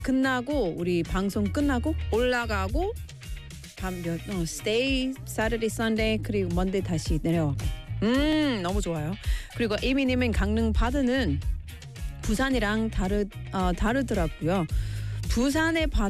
끝나고 우리 방송 끝나고 올라가고 stay Saturday, Sunday 그리고 Monday 다시 내려가고. 너무 좋아요. 그리고 에이미님은 강릉 바다는 부산이랑 다르더라고요. 부산의